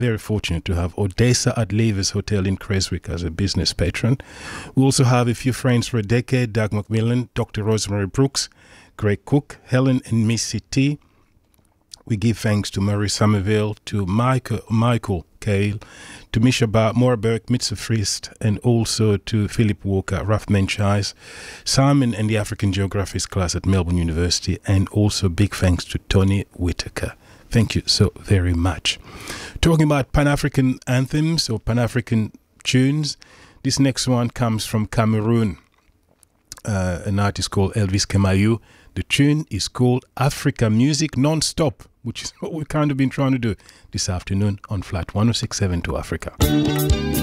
very fortunate to have Odessa at Levis Hotel in Creswick as a business patron. We also have a few friends for a decade: Doug McMillan, Dr. Rosemary Brooks, Greg Cook, Helen and Missy T. We give thanks to Murray Somerville, to Michael Cale, to Misha Moorberg, Mitza Frist, and also to Philip Walker, Ralph Menchise, Simon and the African Geographies class at Melbourne University, and also big thanks to Tony Whitaker. Thank you so very much. Talking about Pan-African anthems or Pan-African tunes, this next one comes from Cameroon, an artist called Elvis Kemayou. The tune is called Africa Music Non-Stop, which is what we've kind of been trying to do this afternoon on Flat 106.7 to Africa.